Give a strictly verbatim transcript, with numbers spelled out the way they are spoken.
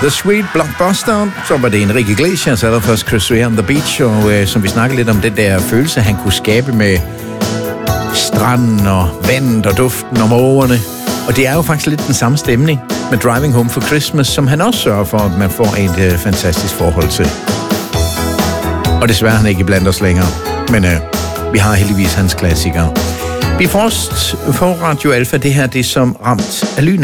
The Sweet Blockbuster, så var det Enrique Iglesias, allerførst Chris Rea on the Beach, og øh, som vi snakkede lidt om, den der følelse, han kunne skabe med stranden og vandet og duften og mågerne. Og det er jo faktisk lidt den samme stemning med Driving Home for Christmas, som han også sørger for, at man får et øh, fantastisk forhold til. Og desværre han ikke blandt os længere, men øh, vi har heldigvis hans klassikere. Bifrost for Radio Alpha, det her det er som ramt af lynet.